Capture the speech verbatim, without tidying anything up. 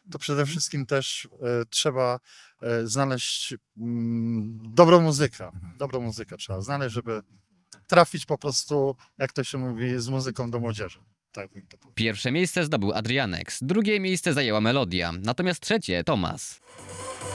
to przede wszystkim też e, trzeba e, znaleźć mm, dobrą muzykę. Dobrą muzykę trzeba znaleźć, żeby trafić po prostu, jak to się mówi, z muzyką do młodzieży. Tak bym to powiedział. Pierwsze miejsce zdobył Adrianex, drugie miejsce zajęła Melodia, natomiast trzecie Tomas.